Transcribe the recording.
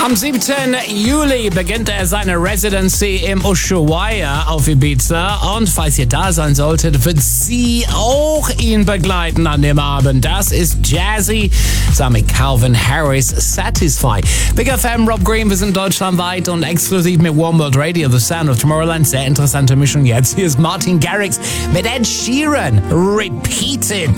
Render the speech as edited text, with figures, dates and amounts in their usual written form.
Am 7. Juli beginnt er seine Residency im Ushuaia auf Ibiza. Und falls ihr da sein solltet, wird sie auch ihn begleiten an dem Abend. Das ist Jazzy zusammen mit Calvin Harris, Satisfy. Big FM, Rob Green, wir sind deutschlandweit und exklusiv mit One World Radio, The Sound of Tomorrowland. Sehr interessante Mischung jetzt. Hier ist Martin Garrix mit Ed Sheeran. Repeated.